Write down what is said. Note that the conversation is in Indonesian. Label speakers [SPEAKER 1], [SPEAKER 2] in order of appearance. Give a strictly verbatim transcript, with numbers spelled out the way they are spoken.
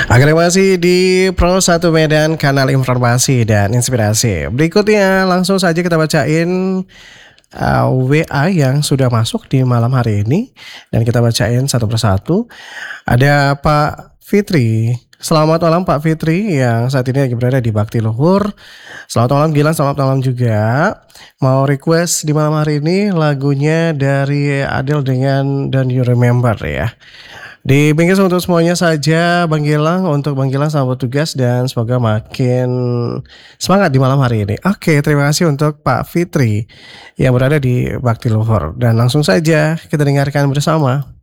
[SPEAKER 1] Oke, masih di Pro satu Medan, kanal informasi dan inspirasi. Berikutnya langsung saja kita bacain, eee, W A yang sudah masuk di malam hari ini dan kita bacain satu persatu. Ada Pak Fitri, selamat malam Pak Fitri yang saat ini lagi berada di Bakti Luhur. Selamat malam Gilang, selamat malam juga. Mau request di malam hari ini lagunya dari Adele dengan Don't You Remember ya. Di Bingkis untuk semuanya saja Bang Gilang, untuk Bang Gilang selamat bertugas dan semoga makin semangat di malam hari ini. Oke, terima kasih untuk Pak Fitri yang berada di Bakti Luhur dan langsung saja kita dengarkan bersama.